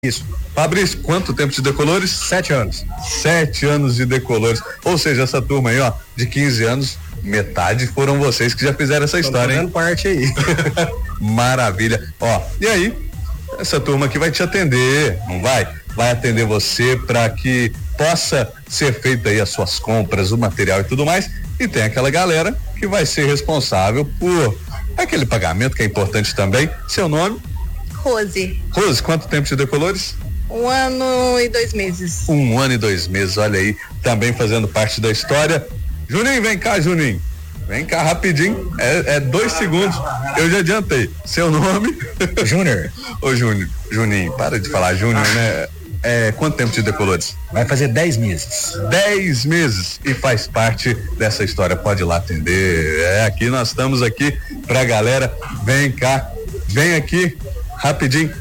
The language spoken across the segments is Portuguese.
Isso. Fabrício, quanto tempo de Decolores? 7 anos. 7 anos de Decolores. Ou seja, essa turma aí, ó, de 15 anos, metade foram vocês que já fizeram essa história, hein? Parte aí. Maravilha. Ó, e aí, essa turma aqui vai te atender, não vai? Vai atender você para que possa ser feita aí as suas compras, o material e tudo mais. E tem aquela galera que vai ser responsável por aquele pagamento que é importante também. Seu nome? Rose. Rose, quanto tempo de Decolores? 1 ano e 2 meses. 1 ano e 2 meses, olha aí, também fazendo parte da história. Juninho, vem cá, Juninho. Vem cá rapidinho, é 2 segundos. Eu já adiantei. Seu nome? Júnior. Ô, Júnior, Juninho, para de falar Júnior, né? Quanto tempo de Decolores? Vai fazer 10 meses. 10 meses e faz parte dessa história. Pode ir lá atender. Aqui nós estamos aqui pra galera. Vem cá, vem aqui, rapidinho.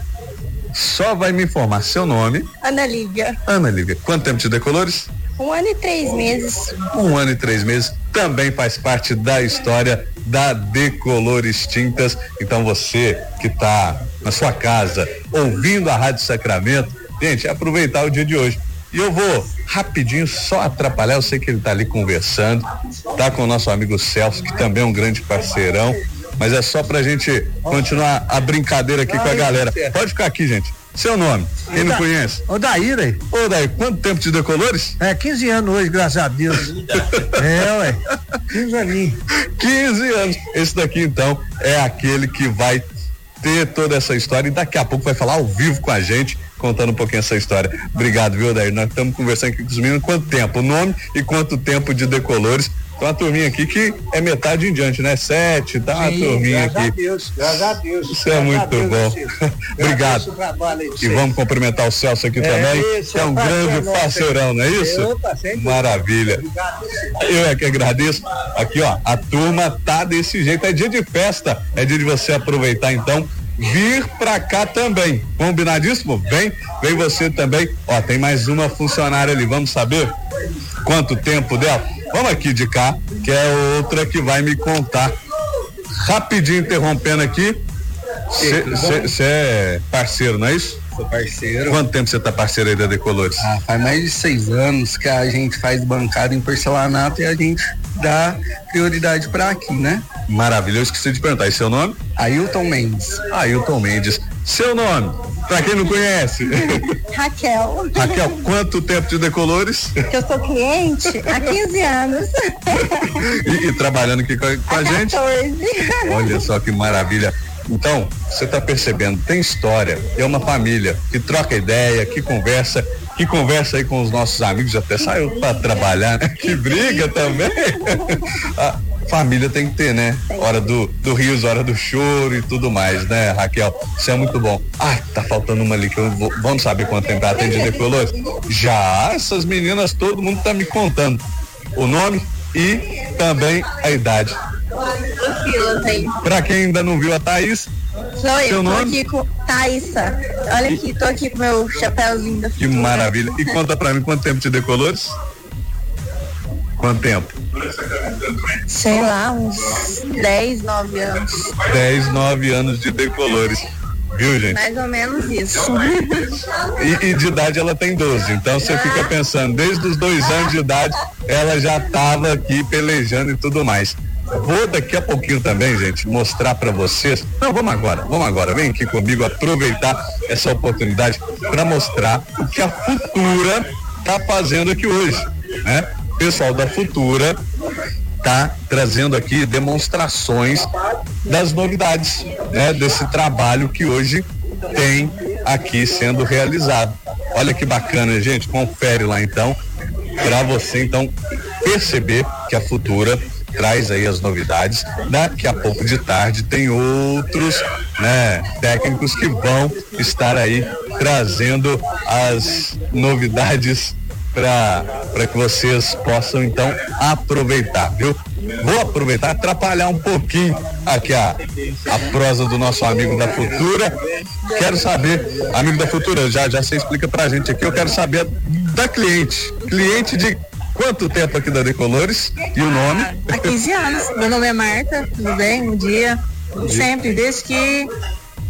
Só vai me informar seu nome. Ana Lívia. Ana Lívia, quanto tempo de Decolores? 1 ano e 3 meses. 1 ano e 3 meses, também faz parte da história da Decolores Tintas. Então você que está na sua casa ouvindo a Rádio Sacramento, gente, aproveitar o dia de hoje. E eu vou rapidinho só atrapalhar, eu sei que ele está ali conversando, tá com o nosso amigo Celso, que também é um grande parceirão, mas é só pra gente continuar a brincadeira aqui com a galera. Pode ficar aqui, gente. Seu nome, quem não conhece? Odair aí. Odair, quanto tempo de Decolores? 15 anos hoje, graças a Deus. Ué. 15 aninhos. 15 anos. Esse daqui, então, é aquele que vai ter toda essa história e daqui a pouco vai falar ao vivo com a gente, contando um pouquinho essa história. Obrigado, viu, Odair? Nós estamos conversando aqui com os meninos. Quanto tempo? O nome e quanto tempo de Decolores? Tem uma turminha aqui que é metade em diante, né? 7, tá? Uma turminha aqui. Graças a Deus. Isso é muito bom. Obrigado. E vamos cumprimentar o Celso aqui também, que é um grande parceirão, não é isso? Maravilha. Eu é que agradeço. Aqui, ó, a turma tá desse jeito. É dia de festa, é dia de você aproveitar, então, vir pra cá também. Combinadíssimo? Vem você também. Ó, tem mais uma funcionária ali. Vamos saber quanto tempo dela? Vamos aqui de cá, que é outra que vai me contar. Rapidinho interrompendo aqui. Você é parceiro, não é isso? Sou parceiro. Quanto tempo você tá parceiro aí da Decolores? Faz mais de 6 anos que a gente faz bancada em porcelanato e a gente dá prioridade pra aqui, né? Maravilha, eu esqueci de perguntar. E seu nome? Ailton Mendes. Ailton Mendes. Seu nome? Pra quem não conhece? Raquel. Raquel, quanto tempo de Decolores? Que eu sou cliente há 15 anos. E trabalhando aqui com a gente? 14. Olha só que maravilha. Então, você está percebendo, tem história, é uma família que troca ideia, que conversa aí com os nossos amigos, até saiu para trabalhar, né? Que briga também. A família tem que ter, né? Hora do riso, hora do choro e tudo mais, né, Raquel? Isso é muito bom. Tá faltando uma ali que vamos saber quanto tempo ela tem de Decolores? Já, essas meninas, todo mundo tá me contando o nome e também a idade. Pra quem ainda não viu a Thaís, sou eu, seu tô nome? aqui com Thaísa. Olha aqui, tô aqui com meu chapéuzinho da Que Futura. maravilha. E conta pra mim quanto tempo de Decolores? Quanto tempo? Sei lá, uns 10, 9 anos. 10, 9 anos de Decolores. Viu, gente? Mais ou menos isso. E de idade ela tem 12, então você fica pensando, desde os 2 anos de idade ela já tava aqui pelejando e tudo mais. Vou daqui a pouquinho também, gente, mostrar pra vocês. Não, vamos agora, vem aqui comigo aproveitar essa oportunidade para mostrar o que a Futura tá fazendo aqui hoje, né? O pessoal da Futura tá trazendo aqui demonstrações das novidades, né? Desse trabalho que hoje tem aqui sendo realizado. Olha que bacana, gente, confere lá então, para você então perceber que a Futura traz aí as novidades. Daqui a pouco de tarde tem outros, né, técnicos que vão estar aí trazendo as novidades para que vocês possam então aproveitar, viu? Vou aproveitar, atrapalhar um pouquinho aqui a prosa do nosso amigo da Futura. Quero saber, amigo da Futura, já você explica pra gente aqui, eu quero saber da cliente de quanto tempo aqui da Decolores e o nome? Há 15 anos. Meu nome é Marta, tudo bem? Bom dia. Sempre, desde que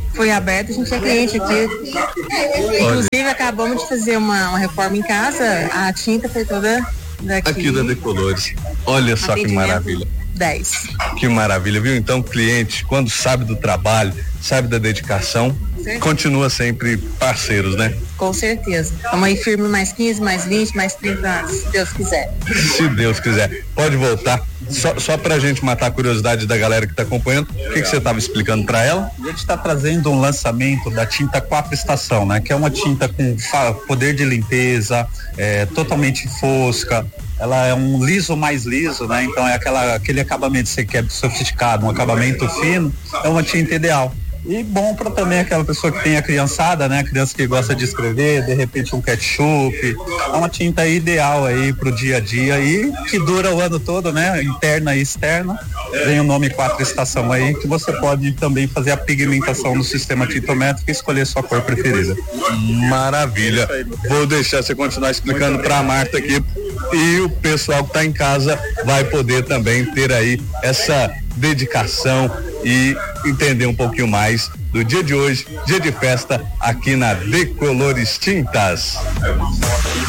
foi aberto, a gente é cliente aqui. Inclusive, acabamos de fazer uma reforma em casa, a tinta foi toda daqui. Aqui da Decolores. Olha só que maravilha. 10. Que maravilha, viu? Então, cliente, quando sabe do trabalho, sabe da dedicação, continua sempre parceiros, né? Com certeza. Estamos aí firme mais 15, mais 20, mais 30 anos, se Deus quiser. Se Deus quiser. Pode voltar. Só pra gente matar a curiosidade da galera que tá acompanhando, o que você estava explicando para ela? A gente está trazendo um lançamento da tinta 4 estação, né? Que é uma tinta com poder de limpeza, totalmente fosca. Ela é um liso mais liso, né? Então é aquele acabamento que você quer sofisticado, um acabamento fino, é uma tinta ideal. E bom para também aquela pessoa que tem a criançada, né? A criança que gosta de escrever, de repente um ketchup. É uma tinta ideal aí pro dia a dia e que dura o ano todo, né? Interna e externa. Vem o nome 4 estação aí, que você pode também fazer a pigmentação no sistema tintométrico e escolher sua cor preferida. Maravilha. Vou deixar você continuar explicando para a Marta aqui e o pessoal que está em casa vai poder também ter aí essa dedicação e entender um pouquinho mais do dia de hoje, dia de festa aqui na Decolores Tintas.